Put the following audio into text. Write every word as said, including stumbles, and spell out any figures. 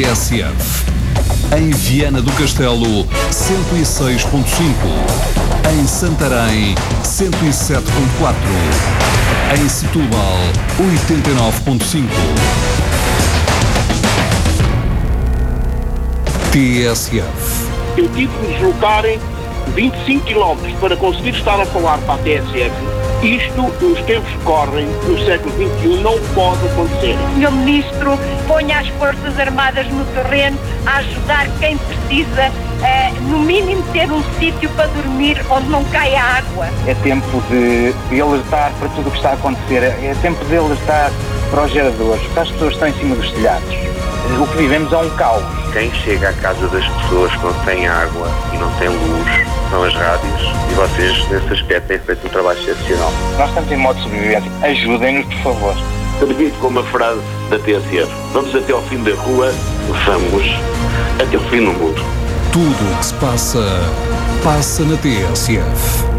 S F. Em Viana do Castelo, cento e seis ponto cinco. Em Santarém, cento e sete ponto quatro. Em Setúbal, oitenta e nove ponto cinco. T S F. Eu tive de deslocar vinte e cinco quilómetros para conseguir estar a falar para a T S F. Isto, nos tempos que correm, no século vinte e um, não pode acontecer. senhor Ministro, ponha as Forças Armadas no terreno a ajudar quem precisa, eh, no mínimo ter um sítio para dormir onde não caia água. É tempo de, de alertar para tudo o que está a acontecer, é tempo de alertar para os geradores, para as pessoas que estão em cima dos telhados. O que vivemos é um caos. Quem chega à casa das pessoas que não têm água e não têm luz são as rádios, e vocês, nesse aspecto, têm feito um trabalho excepcional. Nós estamos em modo de sobrevivência. Ajudem-nos, por favor. Termino com uma frase da T S F. Vamos até ao fim da rua, vamos até o fim do mundo. Tudo o que se passa, passa na T S F.